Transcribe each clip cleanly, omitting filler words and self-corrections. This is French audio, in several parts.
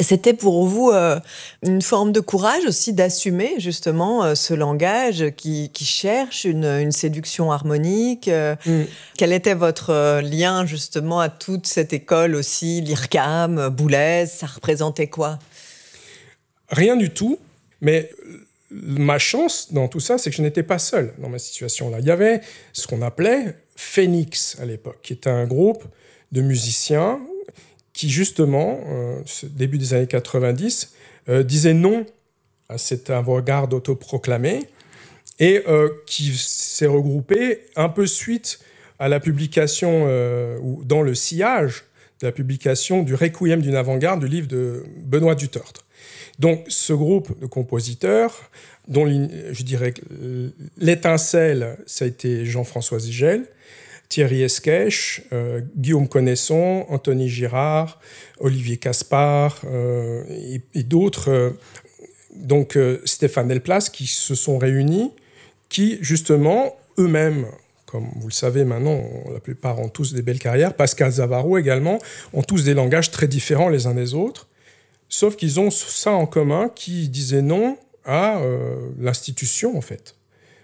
C'était pour vous une forme de courage aussi d'assumer justement ce langage qui cherche une séduction harmonique. Quel était votre lien justement à toute cette école aussi, l'IRCAM, Boulez, ça représentait quoi? Rien du tout, mais ma chance dans tout ça, c'est que je n'étais pas seul dans ma situation-là. Il y avait ce qu'on appelait Phoenix à l'époque, qui était un groupe de musiciens qui justement, début des années 90, disait non à cette avant-garde autoproclamée et qui s'est regroupé un peu suite à la publication, ou dans le sillage de la publication du Requiem d'une avant-garde du livre de Benoît Dutertre. Donc ce groupe de compositeurs, dont je dirais que l'étincelle, ça a été Jean-François Zigel, Thierry Esquèche, Guillaume Connaisson, Anthony Girard, Olivier Caspar et d'autres, donc Stéphane Delplace, qui se sont réunis, qui justement, eux-mêmes, comme vous le savez maintenant, la plupart ont tous des belles carrières, Pascal Zavaro également, ont tous des langages très différents les uns des autres, sauf qu'ils ont ça en commun, qui disaient non à l'institution, en fait.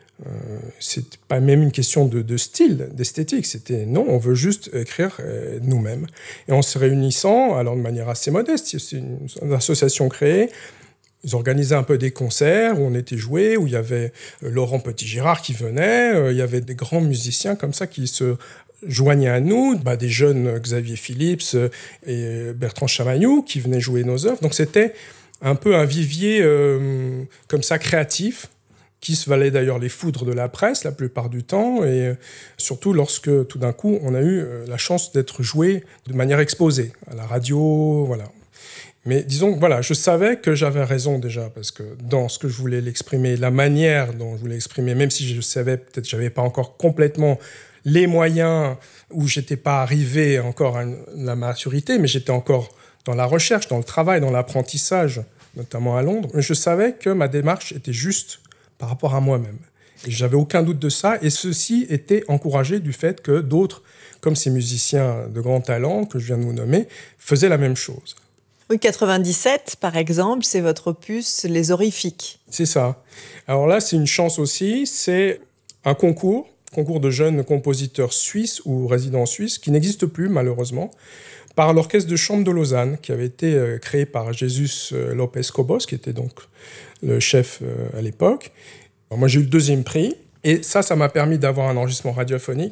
C'est pas même une question de style, d'esthétique. C'était non, on veut juste écrire nous-mêmes. Et en se réunissant, alors de manière assez modeste, c'est une association créée. Ils organisaient un peu des concerts où on était joué, où il y avait Laurent Petit-Girard qui venait, il y avait des grands musiciens comme ça qui se joignaient à nous, des jeunes Xavier Phillips et Bertrand Chamaillou qui venaient jouer nos œuvres. Donc c'était un peu un vivier comme ça créatif, qui se valait d'ailleurs les foudres de la presse la plupart du temps, et surtout lorsque tout d'un coup on a eu la chance d'être joué de manière exposée à la radio, voilà. Mais disons que voilà, je savais que j'avais raison déjà, parce que dans ce que je voulais l'exprimer, la manière dont je voulais l'exprimer, même si je savais peut-être que j'avais pas encore complètement les moyens, ou j'étais pas arrivé encore à la maturité, mais j'étais encore dans la recherche, dans le travail, dans l'apprentissage, notamment à Londres, mais je savais que ma démarche était juste par rapport à moi-même. Et j'avais aucun doute de ça, et ceci était encouragé du fait que d'autres, comme ces musiciens de grand talent que je viens de vous nommer, faisaient la même chose. Oui, 97, par exemple, c'est votre opus Les Horrifiques. C'est ça. Alors là, c'est une chance aussi, c'est un concours de jeunes compositeurs suisses ou résidents suisses, qui n'existe plus malheureusement, par l'Orchestre de chambre de Lausanne, qui avait été créé par Jesus Lopez Cobos, qui était donc le chef à l'époque. Alors moi, j'ai eu le 2e prix, et ça m'a permis d'avoir un enregistrement radiophonique,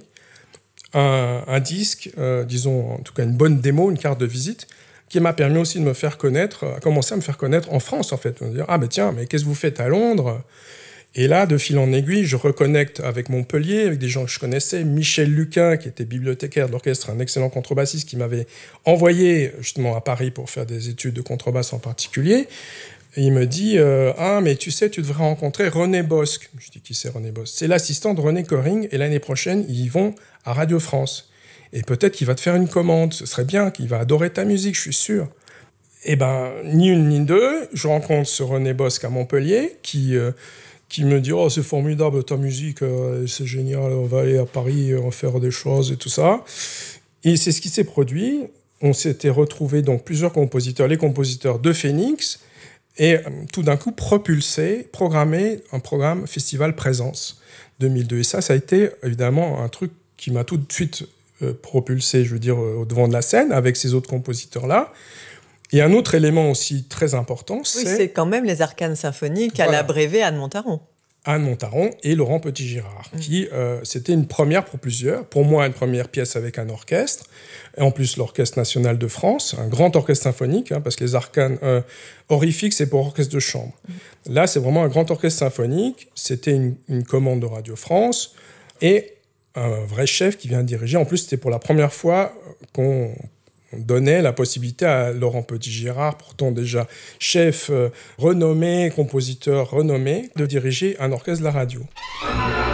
un disque, disons, en tout cas une bonne démo, une carte de visite, qui m'a permis aussi de me faire connaître, commencer à me faire connaître en France, en fait. On va dire, tiens, mais qu'est-ce que vous faites à Londres ? Et là, de fil en aiguille, je reconnecte avec Montpellier, avec des gens que je connaissais. Michel Luquin, qui était bibliothécaire de l'orchestre, un excellent contrebassiste, qui m'avait envoyé justement à Paris pour faire des études de contrebasse en particulier. Et il me dit mais tu sais, tu devrais rencontrer René Bosque. Je dis, qui c'est René Bosque ? C'est l'assistant de René Coring, et l'année prochaine, ils vont à Radio France. Et peut-être qu'il va te faire une commande. Ce serait bien, qu'il va adorer ta musique, je suis sûr. Et ni une ni deux, je rencontre ce René Bosque à Montpellier, qui me dit « Oh, c'est formidable ta musique, c'est génial, on va aller à Paris, on va faire des choses et tout ça. » Et c'est ce qui s'est produit. On s'était retrouvés, donc, plusieurs compositeurs, les compositeurs de Phoenix, et tout d'un coup programmé un programme Festival Présence 2002. Et ça a été évidemment un truc qui m'a tout de suite propulsé, je veux dire, au devant de la scène, avec ces autres compositeurs-là. Et un autre élément aussi très important, c'est quand même les Arcanes symphoniques à l'abrévé Anne Montaron. Anne Montaron et Laurent Petit-Girard, qui, c'était une première pour plusieurs. Pour moi, une première pièce avec un orchestre, et en plus l'Orchestre national de France, un grand orchestre symphonique, parce que les Arcanes horrifiques, c'est pour orchestre de chambre. Là, c'est vraiment un grand orchestre symphonique. C'était une commande de Radio France, et un vrai chef qui vient diriger. En plus, c'était pour la première fois qu'on donnait la possibilité à Laurent Petit-Girard, pourtant déjà chef renommé, compositeur renommé, de diriger un orchestre de la radio.